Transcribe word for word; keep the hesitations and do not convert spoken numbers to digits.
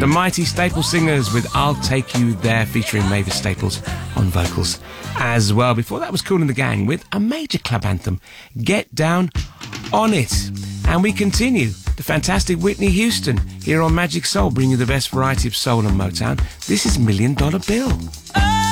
The Mighty Staple Singers with I'll Take You There, featuring Mavis Staples on vocals as well. Before that was Kool and the Gang with a major club anthem, Get Down On It. And we continue. The fantastic Whitney Houston here on Magic Soul, bringing you the best variety of soul and Motown. This is Million Dollar Bill.